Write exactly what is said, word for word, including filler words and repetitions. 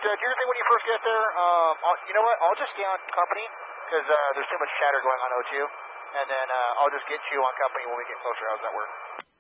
uh, do your thing when you first get there. Um, I'll, you know what? I'll just stay on company because uh, there's too much chatter going on O two, and then uh, I'll just get you on company when we get closer. How's that work?